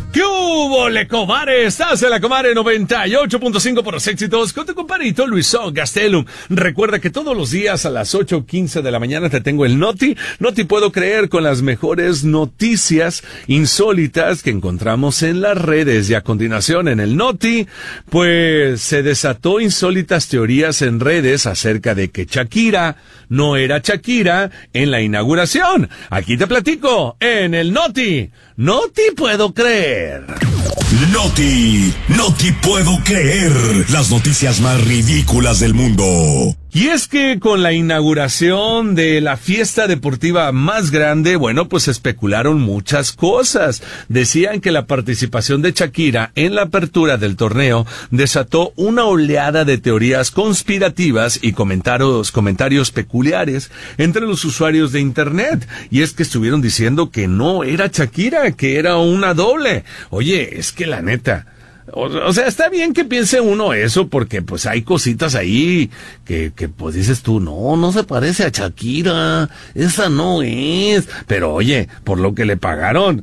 ¿Qué hubo, le comadre? Estás en la comadre 98.5 por los éxitos con tu compadrito Luisón Gastelum. Recuerda que todos los días a las 8:15 de la mañana te tengo el Noti. No te puedo creer, con las mejores noticias insólitas que encontramos en las redes. Y a continuación en el Noti, pues se desató insólitas teorías en redes acerca de que Shakira no era Shakira en la inauguración. Aquí te platico en el Noti. No te puedo creer. No te puedo creer. Las noticias más ridículas del mundo. Y es que con la inauguración de la fiesta deportiva más grande, bueno, pues especularon muchas cosas. Decían que la participación de Shakira en la apertura del torneo desató una oleada de teorías conspirativas y comentarios peculiares entre los usuarios de internet. Y es que estuvieron diciendo que no era Shakira, que era una doble. Oye, es que la neta... O sea, está bien que piense uno eso, porque pues hay cositas ahí que pues dices tú, no se parece a Shakira, esa no es. Pero oye, por lo que le pagaron,